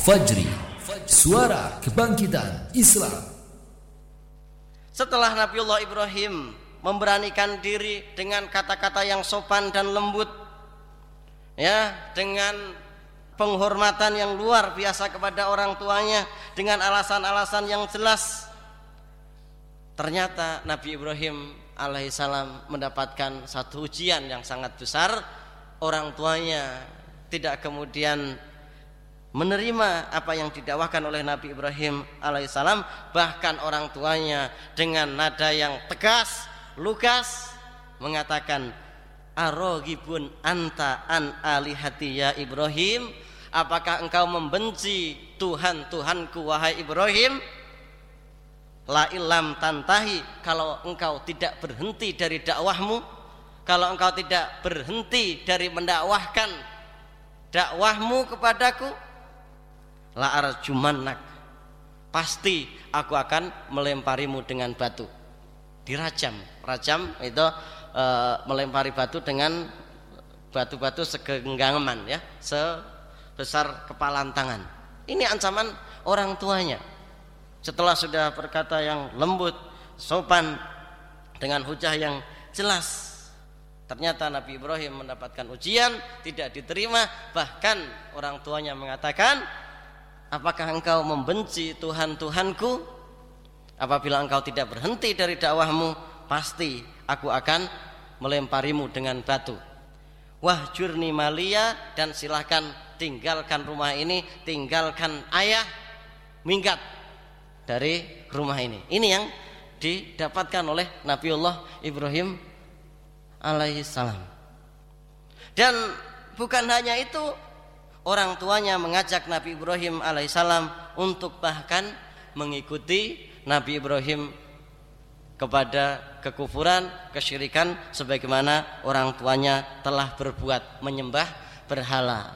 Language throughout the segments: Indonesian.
Fajri, suara kebangkitan Islam. Setelah Nabiullah Ibrahim memberanikan diri dengan kata-kata yang sopan dan lembut, ya, dengan penghormatan yang luar biasa kepada orang tuanya, dengan alasan-alasan yang jelas, ternyata Nabi Ibrahim alaihissalam mendapatkan satu ujian yang sangat besar. Orang tuanya tidak kemudian menerima apa yang didakwahkan oleh Nabi Ibrahim alaihissalam. Bahkan orang tuanya dengan nada yang tegas, lugas, mengatakan, "Arogibun anta an alihati ya Ibrahim? Apakah engkau membenci Tuhan-Tuhanku wahai Ibrahim? La ilam tantahi, kalau engkau tidak berhenti dari dakwahmu, kalau engkau tidak berhenti dari mendakwahkan dakwahmu kepadaku, la arjumannak, pasti aku akan melemparimu dengan batu." Dirajam. Rajam itu melempari batu dengan batu-batu segenggaman, ya, sebesar kepalan tangan. Ini ancaman orang tuanya. Setelah sudah berkata yang lembut, sopan, dengan hujah yang jelas, ternyata Nabi Ibrahim mendapatkan ujian, tidak diterima. Bahkan orang tuanya mengatakan, "Apakah engkau membenci Tuhan-Tuhanku? Apabila engkau tidak berhenti dari dakwahmu, pasti aku akan melemparimu dengan batu. Wahjurni maliya, dan silahkan tinggalkan rumah ini, tinggalkan ayah, minggat dari rumah ini." Ini yang didapatkan oleh Nabiullah Ibrahim alaihissalam. Dan bukan hanya itu, orang tuanya mengajak Nabi Ibrahim alaihissalam untuk bahkan mengikuti Nabi Ibrahim kepada kekufuran, kesyirikan, sebagaimana orang tuanya telah berbuat, menyembah berhala.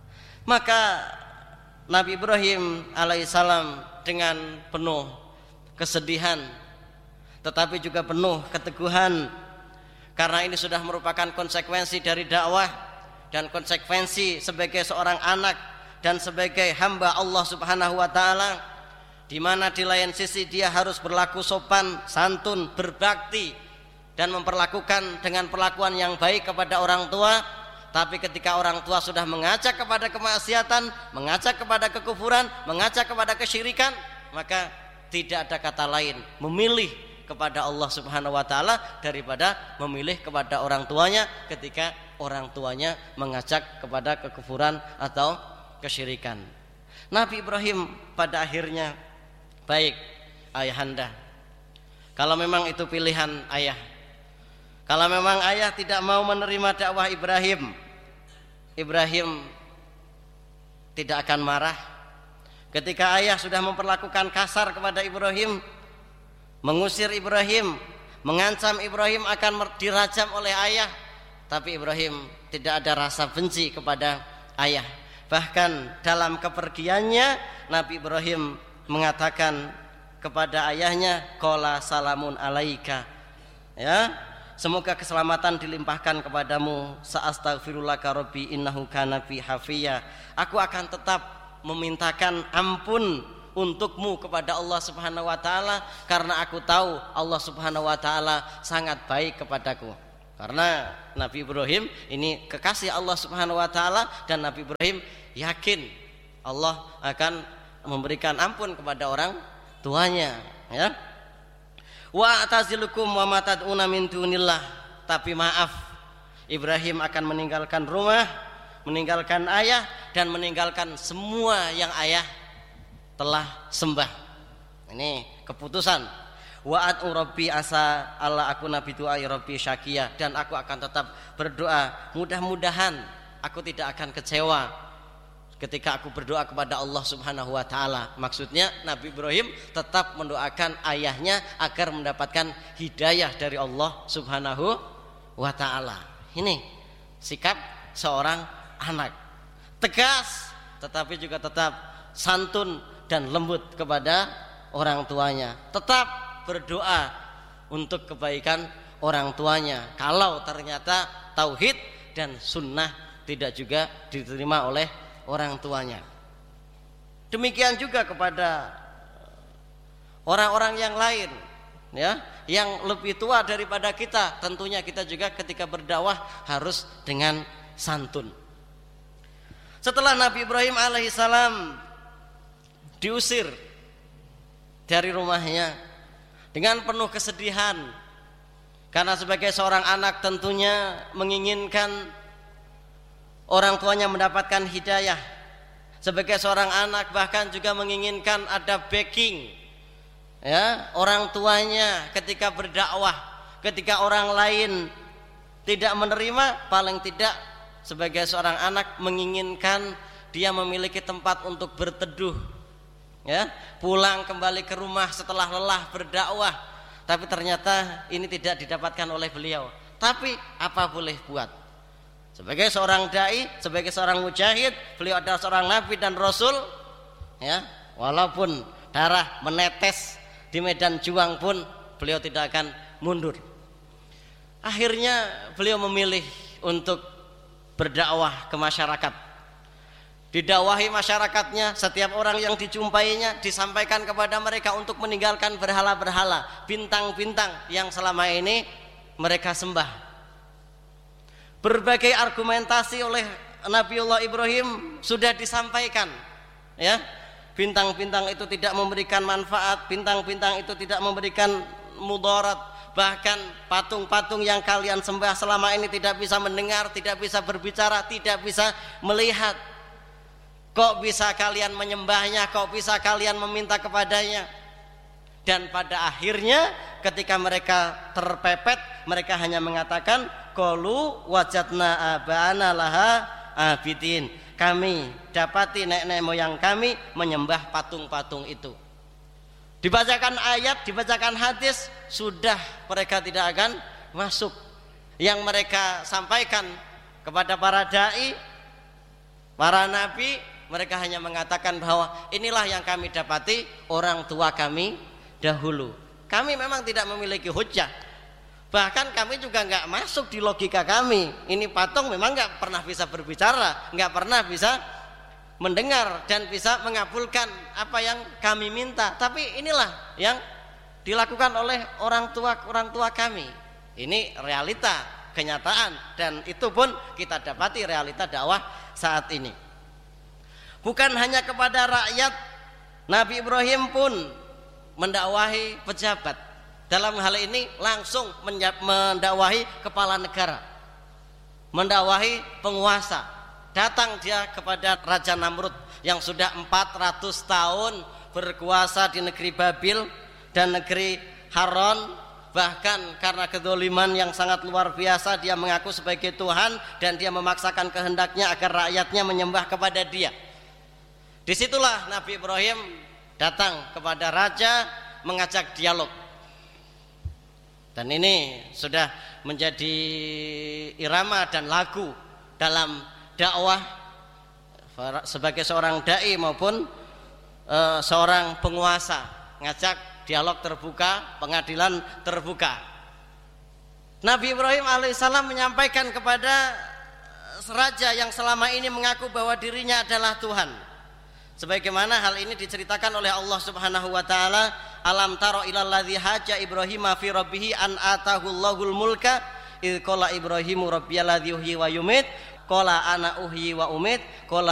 Maka Nabi Ibrahim alaihissalam dengan penuh kesedihan, tetapi juga penuh keteguhan, karena ini sudah merupakan konsekuensi dari dakwah dan konsekuensi sebagai seorang anak dan sebagai hamba Allah Subhanahu wa taala, di mana di lain sisi dia harus berlaku sopan, santun, berbakti, dan memperlakukan dengan perlakuan yang baik kepada orang tua. Tapi ketika orang tua sudah mengajak kepada kemaksiatan, mengajak kepada kekufuran, mengajak kepada kesyirikan, maka tidak ada kata lain memilih kepada Allah Subhanahu wa taala daripada memilih kepada orang tuanya ketika orang tuanya mengajak kepada kekufuran atau kesyirikan. Nabi Ibrahim pada akhirnya, "Baik ayahanda, kalau memang itu pilihan ayah, kalau memang ayah tidak mau menerima dakwah Ibrahim, Ibrahim tidak akan marah." Ketika ayah sudah memperlakukan kasar kepada Ibrahim, mengusir Ibrahim, mengancam Ibrahim akan dirajam oleh ayah, tapi Ibrahim tidak ada rasa benci kepada ayah. Bahkan dalam kepergiannya, Nabi Ibrahim mengatakan kepada ayahnya, "Qala salamun alaika." Ya, semoga keselamatan dilimpahkan kepadamu. "Sa'astaghfirullaka rabbi innahu kana bi hafiya." Aku akan tetap memintakan ampun untukmu kepada Allah Subhanahu wa taala, karena aku tahu Allah Subhanahu wa taala sangat baik kepadaku. Karena Nabi Ibrahim ini kekasih Allah Subhanahu wa taala, dan Nabi Ibrahim yakin Allah akan memberikan ampun kepada orang tuanya, ya. "Wa atazilukum wa ma tad'una min dunillah." Tapi maaf, Ibrahim akan meninggalkan rumah, meninggalkan ayah, dan meninggalkan semua yang ayah telah sembah. Ini keputusan. "Wa ad'u rabbi asa alla akuna bi du'ai rabbi syaqiyya." Dan aku akan tetap berdoa, mudah-mudahan aku tidak akan kecewa ketika aku berdoa kepada Allah Subhanahu wa taala. Maksudnya Nabi Ibrahim tetap mendoakan ayahnya agar mendapatkan hidayah dari Allah Subhanahu wa taala. Ini sikap seorang anak, tegas tetapi juga tetap santun dan lembut kepada orang tuanya, tetap berdoa untuk kebaikan orang tuanya. Kalau ternyata tauhid dan sunnah tidak juga diterima oleh orang tuanya. Demikian juga kepada orang-orang yang lain, ya, yang lebih tua daripada kita. Tentunya kita juga ketika berdakwah harus dengan santun. Setelah Nabi Ibrahim alaihissalam diusir dari rumahnya dengan penuh kesedihan, karena sebagai seorang anak tentunya menginginkan orang tuanya mendapatkan hidayah. Sebagai seorang anak bahkan juga menginginkan ada backing, ya, orang tuanya ketika berdakwah, ketika orang lain tidak menerima, paling tidak sebagai seorang anak menginginkan dia memiliki tempat untuk berteduh, ya, pulang kembali ke rumah setelah lelah berdakwah. Tapi ternyata ini tidak didapatkan oleh beliau. Tapi apa boleh buat? Sebagai seorang dai, sebagai seorang mujahid, beliau adalah seorang nabi dan rasul, ya, walaupun darah menetes di medan juang pun beliau tidak akan mundur. Akhirnya beliau memilih untuk berdakwah ke masyarakat. Didakwahi masyarakatnya, setiap orang yang dijumpainya disampaikan kepada mereka untuk meninggalkan berhala-berhala, bintang-bintang yang selama ini mereka sembah. Berbagai argumentasi oleh Nabiullah Ibrahim sudah disampaikan, ya. Bintang-bintang itu tidak memberikan manfaat, bintang-bintang itu tidak memberikan mudarat. Bahkan patung-patung yang kalian sembah selama ini tidak bisa mendengar, tidak bisa berbicara, tidak bisa melihat. Kok bisa kalian menyembahnya? Kok bisa kalian meminta kepadanya? Dan pada akhirnya ketika mereka terpepet, mereka hanya mengatakan qalu wajadna abana laha abidin. Kami dapati nenek moyang kami menyembah patung-patung itu. Dibacakan ayat, dibacakan hadis, sudah mereka tidak akan masuk. Yang mereka sampaikan kepada para dai, para nabi, mereka hanya mengatakan bahwa inilah yang kami dapati orang tua kami dahulu. Kami memang tidak memiliki hujjah. Bahkan kami juga nggak masuk di logika kami. Ini patung memang nggak pernah bisa berbicara, nggak pernah bisa mendengar dan bisa mengabulkan apa yang kami minta. Tapi inilah yang dilakukan oleh orang tua kami. Ini realita, kenyataan, dan itu pun kita dapati realita dakwah saat ini. Bukan hanya kepada rakyat, Nabi Ibrahim pun mendakwahi pejabat. Dalam hal ini langsung mendakwahi kepala negara, mendakwahi penguasa. Datang dia kepada Raja Namrud yang sudah 400 tahun berkuasa di negeri Babil dan negeri Haran. Bahkan karena kedzaliman yang sangat luar biasa, dia mengaku sebagai Tuhan dan dia memaksakan kehendaknya agar rakyatnya menyembah kepada dia. Disitulah Nabi Ibrahim datang kepada raja mengajak dialog. Dan ini sudah menjadi irama dan lagu dalam dakwah sebagai seorang dai maupun seorang penguasa, ngajak dialog terbuka, pengadilan terbuka. Nabi Ibrahim alaihissalam menyampaikan kepada raja yang selama ini mengaku bahwa dirinya adalah Tuhan, sebagaimana hal ini diceritakan oleh Allah Subhanahu wa taala, alam taro ilal ladzi haja Ibrahim fi rabbih an atahullahul mulka id qala Ibrahimu rabbiyal ladzi yuhyi wa yumit qala ana uhyi wa umit qala